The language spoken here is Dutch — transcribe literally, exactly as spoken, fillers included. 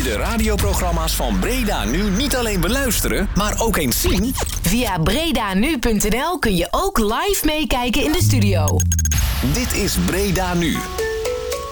de radioprogramma's van Breda Nu niet alleen beluisteren, maar ook eens zien? Via bredanu punt n l kun je ook live meekijken in de studio. Dit is Breda Nu.